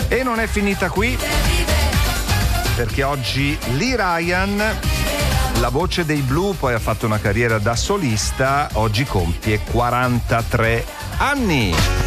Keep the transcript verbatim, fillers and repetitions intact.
E non è finita qui, perché oggi Lee Ryan, la voce dei Blue, poi ha fatto una carriera da solista, oggi compie quarantatré anni.